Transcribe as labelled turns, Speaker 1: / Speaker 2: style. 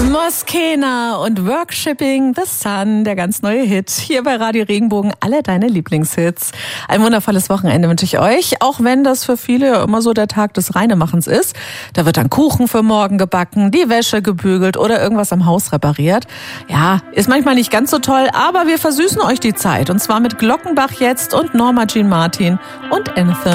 Speaker 1: Moskena und Workshipping the Sun, der ganz neue Hit. Hier bei Radio Regenbogen, alle deine Lieblingshits. Ein wundervolles Wochenende wünsche ich euch, auch wenn das für viele ja immer so der Tag des Reinemachens ist. Da wird dann Kuchen für morgen gebacken, die Wäsche gebügelt oder irgendwas am Haus repariert. Ja, ist manchmal nicht ganz so toll, aber wir versüßen euch die Zeit. Und zwar mit Glockenbach jetzt und Norma Jean Martin und Anthem.